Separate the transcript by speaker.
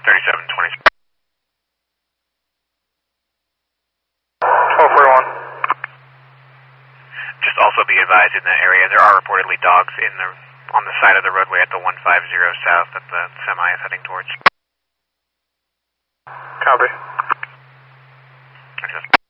Speaker 1: 3720.
Speaker 2: 1241.
Speaker 1: Just also be advised in that area there are reportedly dogs on the side of the roadway at the 150 south that the semi is heading towards.
Speaker 2: Copy.
Speaker 1: Roger.